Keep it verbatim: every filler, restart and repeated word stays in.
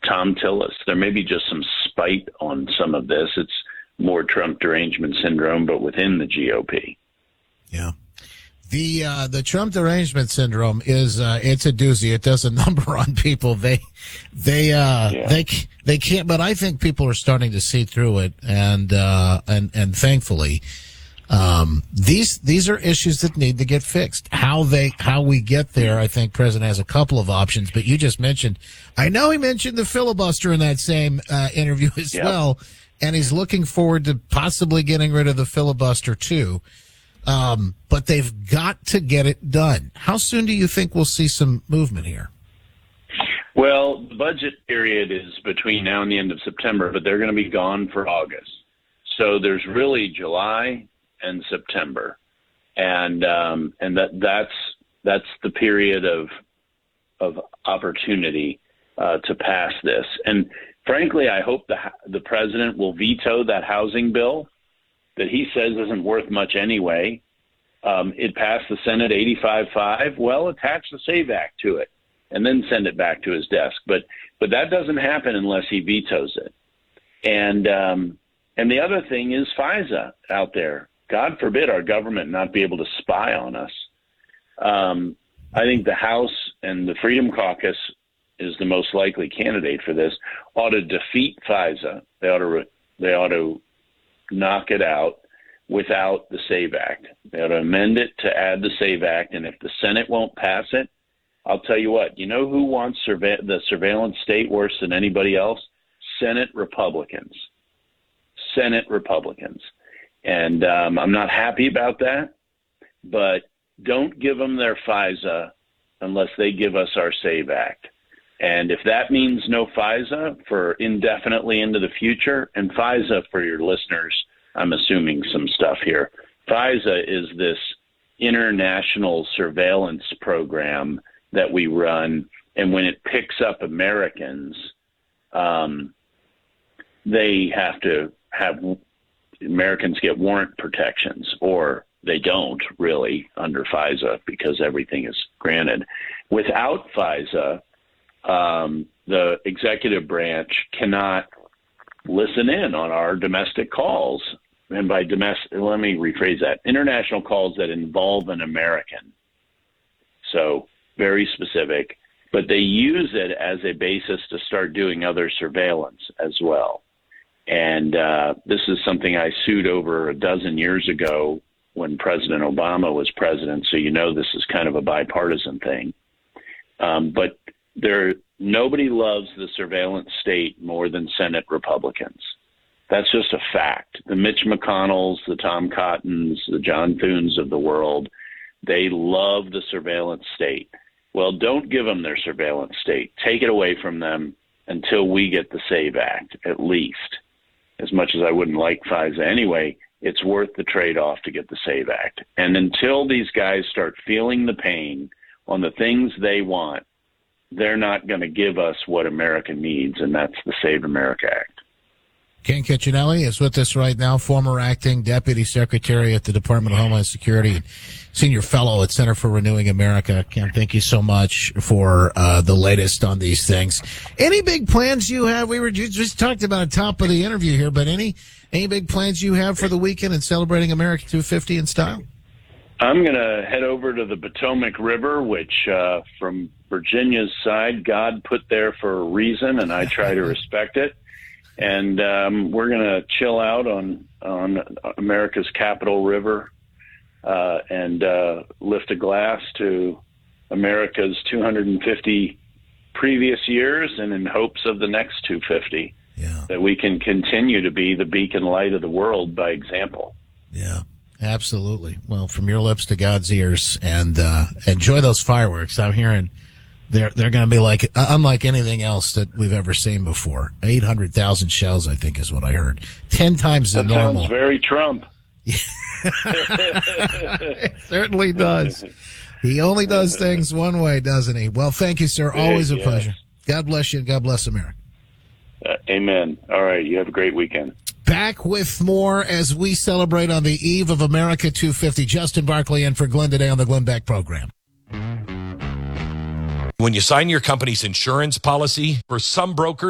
Tom Tillis. There may be just some spite on some of this. It's more Trump derangement syndrome, but within the G O P. Yeah. The uh, the Trump derangement syndrome is uh, it's a doozy. It does a number on people. They they uh, yeah. they they can't. But I think people are starting to see through it, and uh, and and thankfully, um, these these are issues that need to get fixed. How they how we get there, I think President has a couple of options. But you just mentioned, I know he mentioned the filibuster in that same uh, interview as yep. well, and he's looking forward to possibly getting rid of the filibuster too. Um, but they've got to get it done. How soon do you think we'll see some movement here? Well, the budget period is between now and the end of September, but they're going to be gone for August. So there's really July and September, and um, and that that's that's the period of of opportunity uh, to pass this. And frankly, I hope the the president will veto that housing bill that he says isn't worth much anyway. Um, it passed the Senate eighty-five five. Well, attach the SAVE Act to it and then send it back to his desk. But but that doesn't happen unless he vetoes it. And um, and the other thing is FISA out there. God forbid our government not be able to spy on us. Um, I think the House and the Freedom Caucus is the most likely candidate for this, ought to defeat FISA. They ought to re- they ought to knock it out without the SAVE Act. They ought to amend it to add the SAVE Act, and if the Senate won't pass it, I'll tell you what, you know who wants surve- the surveillance state worse than anybody else? Senate Republicans. Senate Republicans. And um, I'm not happy about that, but don't give them their FISA unless they give us our SAVE Act. And if that means no FISA for indefinitely into the future, and FISA, for your listeners, I'm assuming some stuff here. FISA is this international surveillance program that we run, and when it picks up Americans, um, they have to have Americans get warrant protections, or they don't really under FISA because everything is granted. Without FISA, um, the executive branch cannot listen in on our domestic calls. And by domestic, let me rephrase that, international calls that involve an American. So very specific, but they use it as a basis to start doing other surveillance as well. And uh, this is something I sued over a dozen years ago when President Obama was president. So, you know, this is kind of a bipartisan thing. Um, but there, nobody loves the surveillance state more than Senate Republicans. That's just a fact. The Mitch McConnells, the Tom Cottons, the John Thunes of the world, they love the surveillance state. Well, don't give them their surveillance state. Take it away from them until we get the SAVE Act, at least. As much as I wouldn't like FISA anyway, it's worth the trade-off to get the SAVE Act. And until these guys start feeling the pain on the things they want, they're not going to give us what America needs, and that's the Save America Act. Ken Cuccinelli is with us right now, former acting deputy secretary at the Department of Homeland Security and senior fellow at Center for Renewing America. Ken, thank you so much for uh, the latest on these things. Any big plans you have? We were just, just talked about at the top of the interview here, but any any big plans you have for the weekend in celebrating America two fifty in style? I'm going to head over to the Potomac River, which uh, from Virginia's side, God put there for a reason, and I try to respect it. And um, we're going to chill out on, on America's capital river uh, and uh, lift a glass to America's two hundred fifty previous years and in hopes of the next two hundred fifty, yeah. that we can continue to be the beacon light of the world by example. Yeah, absolutely. Well, from your lips to God's ears, and uh, enjoy those fireworks. I'm hearing They're they're going to be like unlike anything else that we've ever seen before. Eight hundred thousand shells, I think, is what I heard. Ten times the that normal. Sounds very Trump. It certainly does. He only does things one way, doesn't he? Well, thank you, sir. Always a yes. pleasure. God bless you, and God bless America. Uh, amen. All right. You have a great weekend. Back with more as we celebrate on the eve of America two fifty. Justin Barkley in for Glenn today on the Glenn Beck program. When you sign your company's insurance policy, for some brokers,